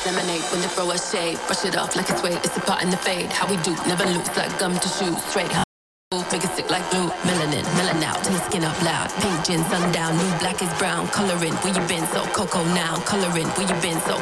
lemonade when they throw a shade. Brush it off like it's weight, it's a part in the fade. How we do, never lose like gum to shoes. Straight high, make it stick like glue. Melanin, melon out, till the skin up loud. Pink gin, sundown, new black is brown. Coloring, where you been, so cocoa now. Coloring, where you been, so